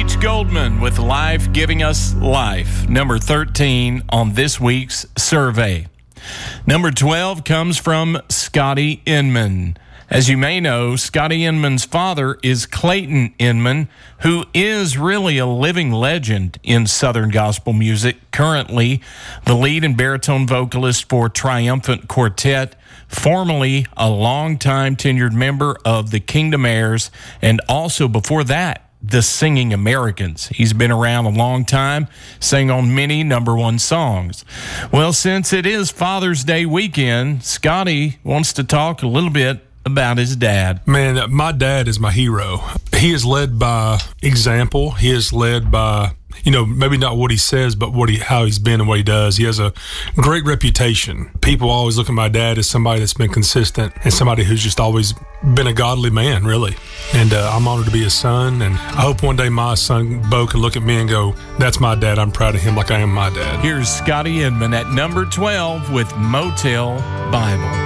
H. Goldman with Life Giving Us Life, number 13 on this week's survey. Number 12 comes from Scotty Inman. As you may know, Scotty Inman's father is Clayton Inman, who is really a living legend in Southern gospel music. Currently, the lead and baritone vocalist for Triumphant Quartet, formerly a longtime tenured member of the Kingdom Heirs, and also before that, the Singing Americans. He's been around a long time, sang on many number one songs. Well, since it is Father's Day weekend, Scotty wants to talk a little bit about his dad. Man, my dad is my hero. He is led by example. He is led by, maybe not what he says, but how he's been and what he does. He has a great reputation. People always look at my dad as somebody that's been consistent and somebody who's just always been a godly man, really. And I'm honored to be his son. And I hope one day my son, Bo, can look at me and go, that's my dad. I'm proud of him like I am my dad. Here's Scotty Inman at number 12 with Motel Bible.